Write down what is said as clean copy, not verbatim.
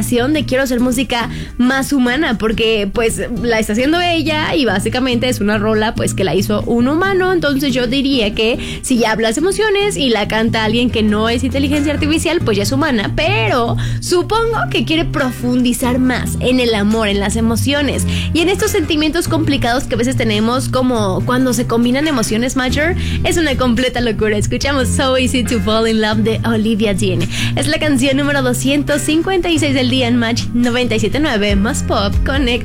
comparación de quiero hacer música más humana, porque pues la está haciendo ella y básicamente es una rola pues que la hizo un humano. Entonces yo diría que si ya hablas emociones y la canta alguien que no es inteligencia artificial, pues ya es humana, pero supongo que quiere profundizar más en el amor, en las emociones y en estos sentimientos complicados que a veces tenemos, como cuando se combinan emociones major. Es una completa locura. Escuchamos So Easy to Fall in Love de Olivia Dean. Es la canción número 256 del día en Match 97.9 más Pop Connect.